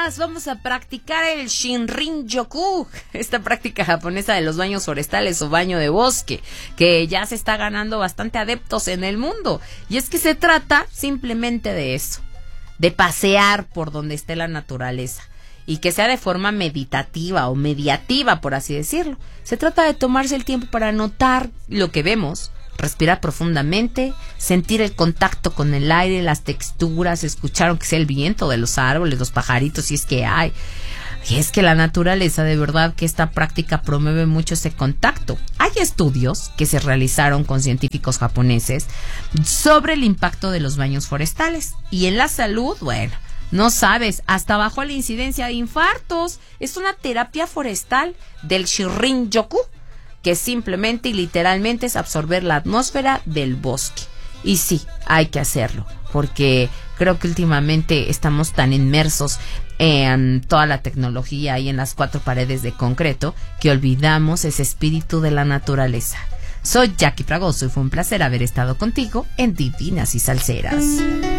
días vamos a practicar el Shinrin-yoku, esta práctica japonesa de los baños forestales o baño de bosque, que ya se está ganando bastante adeptos en el mundo. Y es que se trata simplemente de eso, de pasear por donde esté la naturaleza, y que sea de forma meditativa o mediativa, por así decirlo. Se trata de tomarse el tiempo para notar lo que vemos, respirar profundamente, sentir el contacto con el aire, las texturas, escuchar aunque sea el viento de los árboles, los pajaritos, si es que hay. Y es que la naturaleza, de verdad que esta práctica promueve mucho ese contacto. Hay estudios que se realizaron con científicos japoneses sobre el impacto de los baños forestales. Y en la salud, bueno, no sabes, hasta bajó la incidencia de infartos. Es una terapia forestal del Shinrin-yoku, que simplemente y literalmente es absorber la atmósfera del bosque. Y sí, hay que hacerlo, porque creo que últimamente estamos tan inmersos en toda la tecnología y en las cuatro paredes de concreto que olvidamos ese espíritu de la naturaleza. Soy Jackie Fragoso y fue un placer haber estado contigo en Divinas y Salseras.